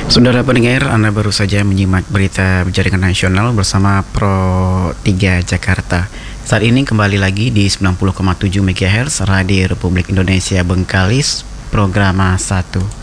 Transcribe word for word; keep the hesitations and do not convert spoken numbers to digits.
Saudara pendengar, Anda baru saja menyimak berita jaringan nasional bersama Pro tiga Jakarta. Saat ini kembali lagi di sembilan puluh koma tujuh MHz Radio Republik Indonesia Bengkalis, Programa satu.